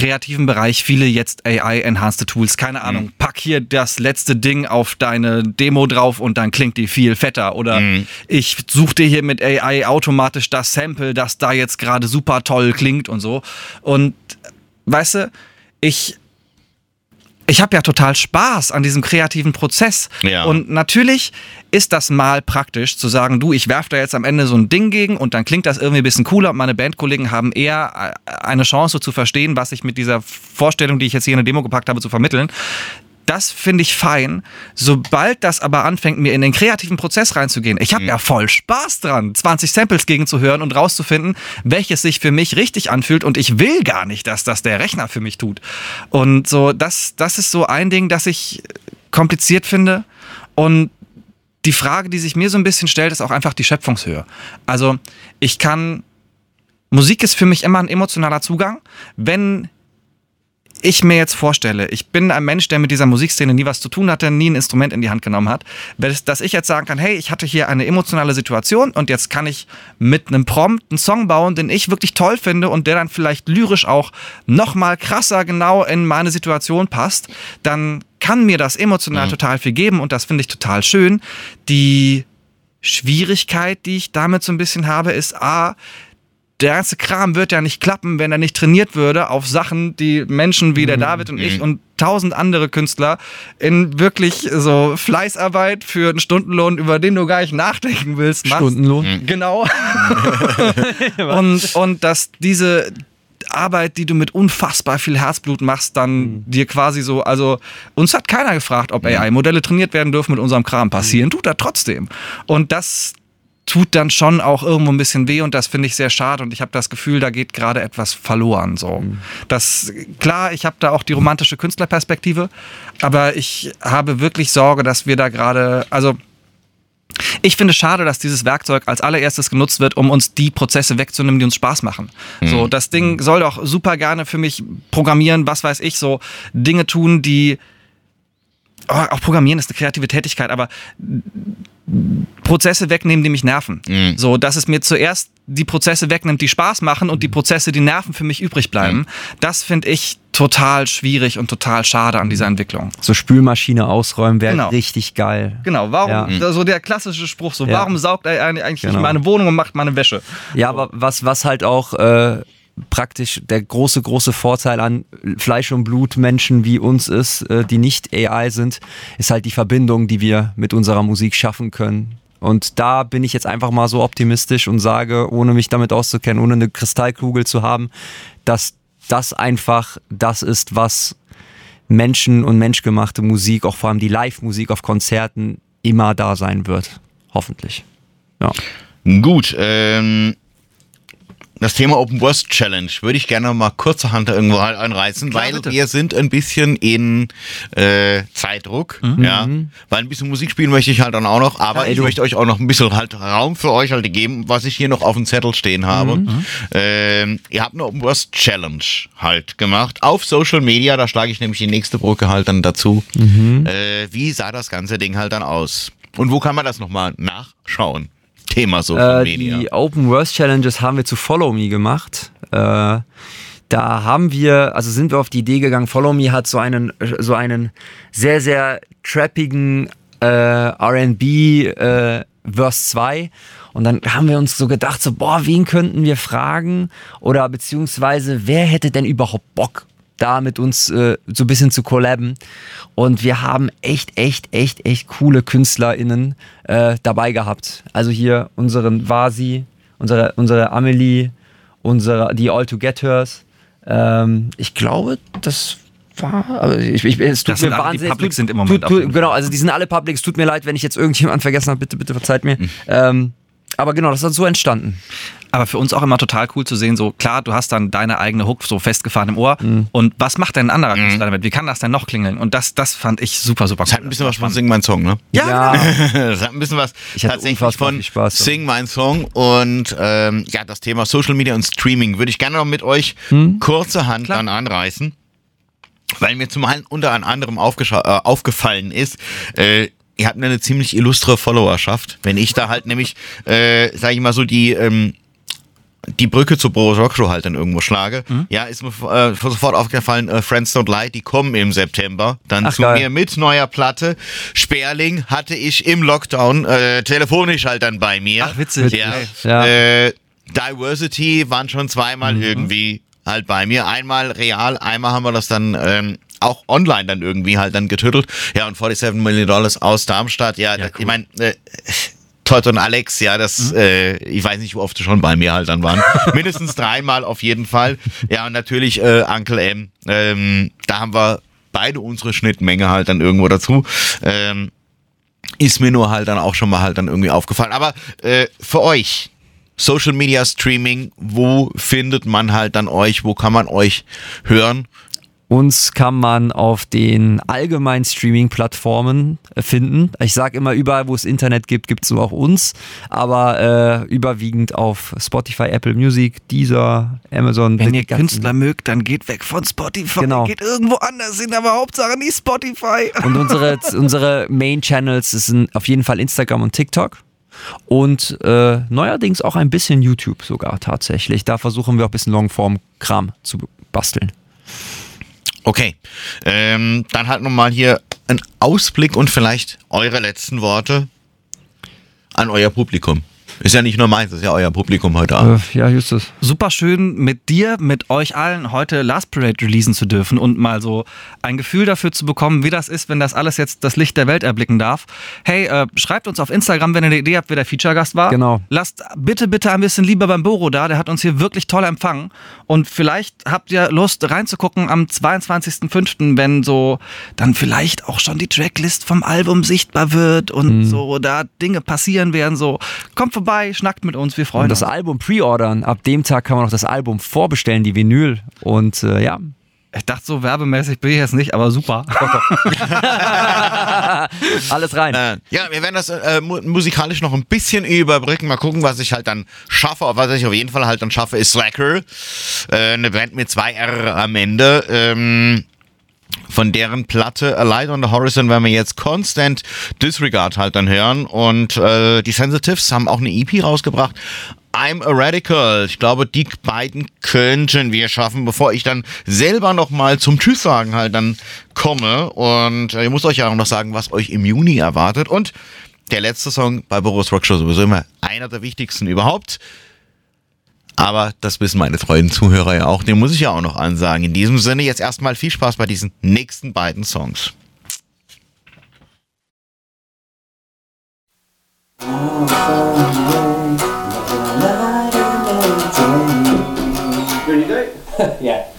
kreativen Bereich viele jetzt AI-enhanced Tools. Keine Ahnung, pack hier das letzte Ding auf deine Demo drauf und dann klingt die viel fetter. Oder ich suche dir hier mit AI automatisch das Sample, das da jetzt gerade super toll klingt und so. Und weißt du, ich habe ja total Spaß an diesem kreativen Prozess. Ja. Und natürlich ist das mal praktisch zu sagen, du, ich werfe da jetzt am Ende so ein Ding gegen und dann klingt das irgendwie ein bisschen cooler und meine Bandkollegen haben eher eine Chance zu verstehen, was ich mit dieser Vorstellung, die ich jetzt hier in eine Demo gepackt habe, zu vermitteln. Das finde ich fein. Sobald das aber anfängt, mir in den kreativen Prozess reinzugehen, ich habe ja voll Spaß dran, 20 Samples gegenzuhören und rauszufinden, welches sich für mich richtig anfühlt und ich will gar nicht, dass das der Rechner für mich tut. Und so, das ist so ein Ding, das ich kompliziert finde. Und die Frage, die sich mir so ein bisschen stellt, ist auch einfach die Schöpfungshöhe. Also Musik ist für mich immer ein emotionaler Zugang. Wenn ich mir jetzt vorstelle, ich bin ein Mensch, der mit dieser Musikszene nie was zu tun hatte, nie ein Instrument in die Hand genommen hat, dass ich jetzt sagen kann, hey, ich hatte hier eine emotionale Situation und jetzt kann ich mit einem Prompt einen Song bauen, den ich wirklich toll finde und der dann vielleicht lyrisch auch noch mal krasser genau in meine Situation passt, dann kann mir das emotional total viel geben und das finde ich total schön. Die Schwierigkeit, die ich damit so ein bisschen habe, ist der ganze Kram wird ja nicht klappen, wenn er nicht trainiert würde auf Sachen, die Menschen wie der David und ich und 1000 andere Künstler in wirklich so Fleißarbeit für einen Stundenlohn, über den du gar nicht nachdenken willst, machst. Stundenlohn? Genau. und dass diese Arbeit, die du mit unfassbar viel Herzblut machst, dann dir quasi so, also uns hat keiner gefragt, ob AI-Modelle trainiert werden dürfen mit unserem Kram. Passieren tut er trotzdem. Und das tut dann schon auch irgendwo ein bisschen weh und das finde ich sehr schade und ich habe das Gefühl, da geht gerade etwas verloren. So. Klar, ich habe da auch die romantische Künstlerperspektive, aber ich habe wirklich Sorge, dass wir da gerade, also ich finde es schade, dass dieses Werkzeug als allererstes genutzt wird, um uns die Prozesse wegzunehmen, die uns Spaß machen. So, das Ding soll doch super gerne für mich programmieren, was weiß ich, so Dinge tun, die auch Programmieren ist eine kreative Tätigkeit, aber Prozesse wegnehmen, die mich nerven. So, dass es mir zuerst die Prozesse wegnimmt, die Spaß machen und die Prozesse, die nerven, für mich übrig bleiben. Das finde ich total schwierig und total schade an dieser Entwicklung. So Spülmaschine ausräumen wäre richtig geil. Genau, warum, so der klassische Spruch, so, warum saugt er eigentlich nicht meine Wohnung und macht meine Wäsche? Ja, aber was halt auch praktisch der große Vorteil an Fleisch- und Blut-Menschen wie uns ist, die nicht AI sind, ist halt die Verbindung, die wir mit unserer Musik schaffen können. Und da bin ich jetzt einfach mal so optimistisch und sage, ohne mich damit auszukennen, ohne eine Kristallkugel zu haben, dass das einfach das ist, was Menschen und menschgemachte Musik, auch vor allem die Live-Musik auf Konzerten, immer da sein wird. Hoffentlich. Ja. Gut, das Thema Open Worst Challenge würde ich gerne mal kurzerhand irgendwo halt einreißen, klar, weil wir sind ein bisschen in Zeitdruck, weil ein bisschen Musik spielen möchte ich halt dann auch noch, aber ich möchte euch auch noch ein bisschen halt Raum für euch halt geben, was ich hier noch auf dem Zettel stehen habe. Ihr habt eine Open Worst Challenge halt gemacht auf Social Media, da schlage ich nämlich die nächste Brücke halt dann dazu. Wie sah das ganze Ding halt dann aus? Und wo kann man das nochmal nachschauen? Thema Social Media. Die Open Worst Challenges haben wir zu Follow Me gemacht. Da sind wir auf die Idee gegangen, Follow Me hat so einen sehr, sehr trappigen R&B Verse 2 und dann haben wir uns so gedacht, so wen könnten wir fragen oder beziehungsweise wer hätte denn überhaupt Bock, da mit uns so ein bisschen zu collaben. Und wir haben echt coole KünstlerInnen dabei gehabt. Also hier unseren Vasi, unsere Amelie, die All To Get Hers. Ich glaube, das war... Also es tut mir wahnsinnig... Die Publics sind im Moment genau, also die sind alle Publics. Tut mir leid, wenn ich jetzt irgendjemanden vergessen habe. Bitte verzeiht mir. Aber genau, das ist so entstanden. Aber für uns auch immer total cool zu sehen, so klar, du hast dann deine eigene Hook so festgefahren im Ohr und was macht denn ein anderer Künstler damit? Wie kann das denn noch klingeln? Und das fand ich super cool. Das hat ein bisschen was von Sing Mein Song, ne? Ja. Das hat ein bisschen was tatsächlich von Sing Mein Song und das Thema Social Media und Streaming würde ich gerne noch mit euch kurzerhand dann anreißen, weil mir zum einen unter anderem aufgefallen ist, ihr habt eine ziemlich illustre Followerschaft. Wenn ich da halt nämlich, sag ich mal so, die die Brücke zur Boris Rock Show halt dann irgendwo schlage. Ja, ist mir sofort aufgefallen, Friends Don't Lie, die kommen im September dann zu mir mit neuer Platte. Sperling hatte ich im Lockdown telefonisch halt dann bei mir. Ach, witzig. Ja. Diversity waren schon zweimal irgendwie halt bei mir. Einmal real, einmal haben wir das dann auch online dann irgendwie halt dann getüttelt. Ja, und $47 Million aus Darmstadt. Ja, cool. Ich meine, Todd und Alex, ja, das, ich weiß nicht, wie oft sie schon bei mir halt dann waren. Mindestens 3-mal auf jeden Fall. Ja, und natürlich Uncle M. Da haben wir beide unsere Schnittmenge halt dann irgendwo dazu. Ist mir nur halt dann auch schon mal halt dann irgendwie aufgefallen. Aber für euch, Social Media Streaming, wo findet man halt dann euch, wo kann man euch hören? Uns kann man auf den allgemeinen Streaming-Plattformen finden. Ich sage immer, überall, wo es Internet gibt, gibt es auch uns. Aber überwiegend auf Spotify, Apple Music, Deezer, Amazon. Wenn ihr Künstler mögt, dann geht weg von Spotify. Genau. Geht irgendwo anders hin, aber Hauptsache nicht Spotify. Und unsere Main-Channels sind auf jeden Fall Instagram und TikTok. Und neuerdings auch ein bisschen YouTube sogar tatsächlich. Da versuchen wir auch ein bisschen Longform-Kram zu basteln. Okay, dann halt nochmal hier ein Ausblick und vielleicht eure letzten Worte an euer Publikum. Ist ja nicht nur meins, ist ja euer Publikum heute Abend. Ja, Justus. Super schön mit dir, mit euch allen heute Last Parade releasen zu dürfen und mal so ein Gefühl dafür zu bekommen, wie das ist, wenn das alles jetzt das Licht der Welt erblicken darf. Hey, schreibt uns auf Instagram, wenn ihr eine Idee habt, wer der Feature-Gast war. Genau. Lasst bitte ein bisschen Liebe beim Boro da, der hat uns hier wirklich toll empfangen. Und vielleicht habt ihr Lust reinzugucken am 22.05., wenn so dann vielleicht auch schon die Tracklist vom Album sichtbar wird und so da Dinge passieren werden. So, kommt vorbei, schnackt mit uns, wir freuen uns. Und das Album pre-ordern, ab dem Tag kann man auch das Album vorbestellen, die Vinyl. Und ja. Ich dachte, so werbemäßig bin ich jetzt nicht, aber super. Alles rein. Ja, wir werden das musikalisch noch ein bisschen überbrücken. Mal gucken, was ich halt dann schaffe. Was ich auf jeden Fall halt dann schaffe, ist Slacker. Eine Band mit 2 R am Ende. Von deren Platte A Light on the Horizon werden wir jetzt Constant Disregard halt dann hören. Und die Sensitives haben auch eine EP rausgebracht. I'm a Radical. Ich glaube, die beiden könnten wir schaffen, bevor ich dann selber nochmal zum Tschüss sagen halt dann komme. Und ich muss euch ja auch noch sagen, was euch im Juni erwartet. Und der letzte Song bei Boris Rock Show sowieso immer einer der wichtigsten überhaupt. Aber das wissen meine treuen Zuhörer ja auch. Den muss ich ja auch noch ansagen. In diesem Sinne jetzt erstmal viel Spaß bei diesen nächsten beiden Songs. Pretty good. Yeah.